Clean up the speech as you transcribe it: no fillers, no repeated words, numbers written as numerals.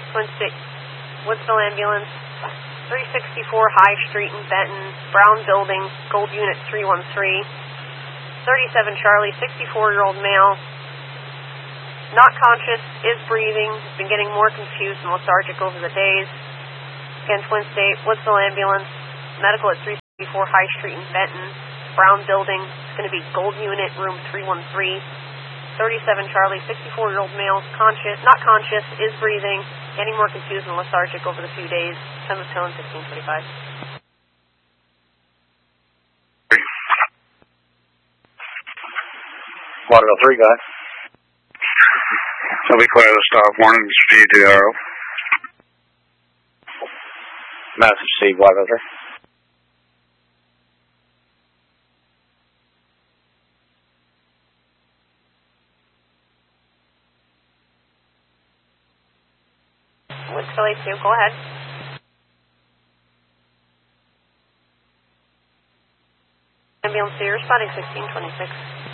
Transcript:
Twin State, Woodsville Ambulance, 364 High Street in Benton, Brown Building, Gold Unit 313, 37 Charlie, 64-year-old male, not conscious, is breathing, has been getting more confused and lethargic over the days. Again, Twin State, Woodsville Ambulance, medical at 364 High Street in Benton, Brown Building, it's going to be Gold Unit, room 313, 37 Charlie, 64-year-old male, conscious, not conscious, is breathing, getting more confused and lethargic over the few days. Time of tone, 1625. Waterville 3, guy. So we clear the stop. Warnings GDRO. Message C, Waterville 3. Woodsville 2, go ahead. Ambulance 2, responding 1626.